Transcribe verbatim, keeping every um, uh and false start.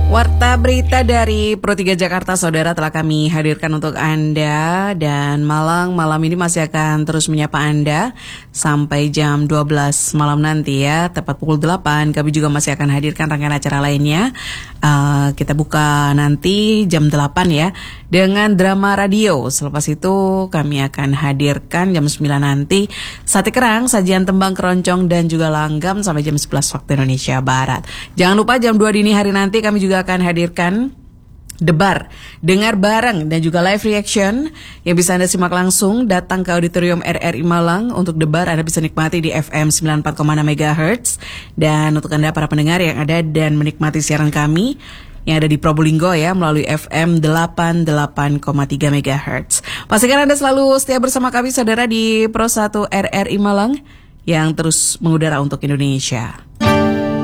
Warta berita dari Pro tiga Jakarta, saudara, telah kami hadirkan untuk Anda. Dan Malang malam ini masih akan terus menyapa Anda sampai jam dua belas malam nanti ya. Tepat pukul delapan kami juga masih akan hadirkan rangkaian acara lainnya. uh, Kita buka nanti jam delapan ya dengan drama radio. Selepas itu kami akan hadirkan jam sembilan nanti Sate Kerang, sajian tembang keroncong dan juga langgam sampai jam sebelas waktu Indonesia Barat. Jangan lupa jam dua dini hari nanti kami juga akan hadirkan Debar, dengar bareng dan juga live reaction yang bisa Anda simak langsung. Datang ke Auditorium R R I Malang untuk Debar. Anda bisa nikmati di F M sembilan puluh empat koma enam megahertz. Dan untuk Anda para pendengar yang ada dan menikmati siaran kami yang ada di Probolinggo ya melalui F M delapan puluh delapan koma tiga megahertz. Pastikan Anda selalu setia bersama kami, saudara, di Pro satu R R I Malang yang terus mengudara untuk Indonesia.